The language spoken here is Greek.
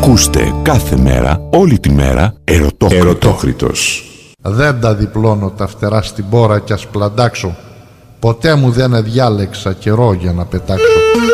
Ακούστε κάθε μέρα, όλη τη μέρα, Ερωτόκριτος. Δεν τα διπλώνω τα φτερά στην πόρα κι ας πλαντάξω. Ποτέ μου δεν διάλεξα καιρό για να πετάξω.